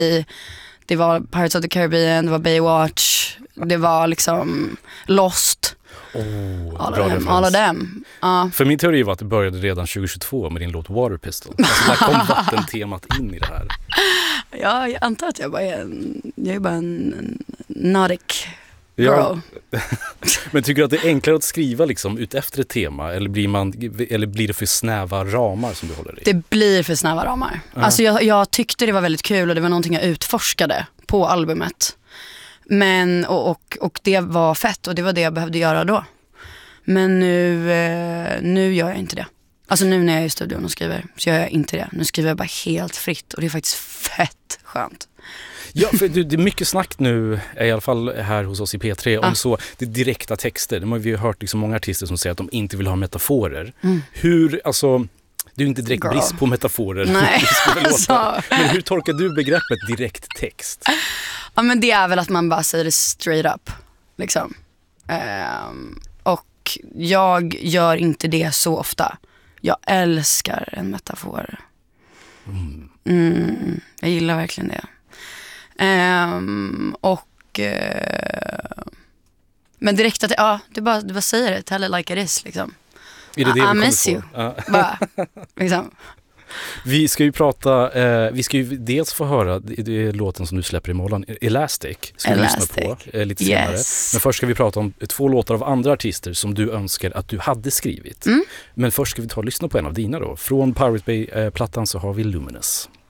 det var Pirates of the Caribbean, det var Baywatch, det var liksom Lost. Alla dem. För min teori var att det började redan 2022 med din låt Water Pistol. Alltså där kom vattentemat in i det här. Ja, jag antar att jag är bara en nautic girl. Ja. Men tycker du att det är enklare att skriva liksom ut efter ett tema eller blir det för snäva ramar som du håller i? Det blir för snäva ramar. Alltså jag tyckte det var väldigt kul och det var någonting jag utforskade på albumet. Men och det var fett och det var det jag behövde göra då. Men nu gör jag inte det. Alltså nu när jag är i studion och skriver så gör jag inte det. Nu skriver jag bara helt fritt och det är faktiskt fett skönt. Ja, för det är mycket snack nu, i alla fall här hos oss i P3, om så det direkta texter. Det har vi ju hört liksom många artister som säger att de inte vill ha metaforer. Hur, alltså, det är ju inte direkt brist på metaforer. Nej, alltså. Men hur tolkar du begreppet direkt text? Ja, men det är väl att man bara säger det straight up, liksom. Och jag gör inte det så ofta. Jag älskar en metafor. Jag gillar verkligen det. Men direkt att du bara säger det, tell it like it is liksom. I miss you. Bara, liksom. Vi ska ju dels få höra det är låten som du släpper imorgon, Elastic, ska vi lyssna på lite senare. Men först ska vi prata om 2 låtar av andra artister som du önskar att du hade skrivit. Men först ska vi lyssna på en av dina då. Från Pirate Bay-plattan så har vi Luminous.